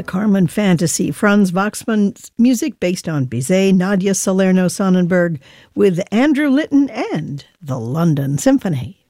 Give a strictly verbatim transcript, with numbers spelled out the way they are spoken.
the Carmen Fantasy, Franz Waxman's music based on Bizet, Nadia Salerno Sonnenberg, with Andrew Litton and the London Symphony.